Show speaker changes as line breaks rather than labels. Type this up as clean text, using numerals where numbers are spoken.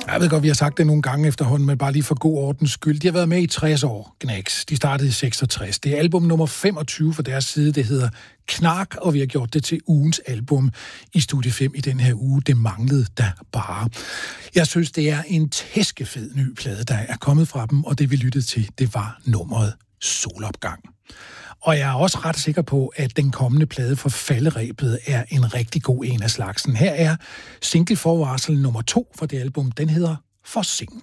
Jeg ved godt, vi har sagt det nogle gange efterhånden, men bare lige for god ordens skyld. De har været med i 60 år, Gnags. De startede i 66. Det er album nummer 25 for deres side. Det hedder Knark, og vi har gjort det til ugens album i Studie 5 i den her uge. Det manglede da bare. Jeg synes, det er en tæskefed ny plade, der er kommet fra dem, og det vi lyttede til, det var nummeret Solopgang. Og jeg er også ret sikker på, at den kommende plade for Falderebet er en rigtig god en af slagsen. Her er single forvarsel nummer 2 for det album. Den hedder Forsing.